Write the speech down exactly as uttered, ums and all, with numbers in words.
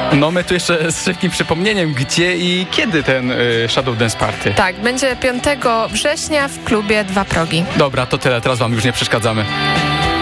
No my tu jeszcze z szybkim przypomnieniem, gdzie i kiedy ten y, Shadow Dance Party? Tak, będzie piątego września w klubie Dwa Progi. Dobra, to tyle, teraz wam już nie przeszkadzamy.